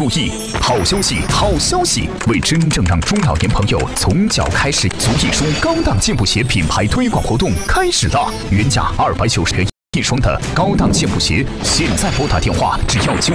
注意，好消息，好消息！为真正让中老年朋友从脚开始足一双高档健步鞋品牌推广活动开始了，原价290元一双的高档健步鞋，现在拨打电话只要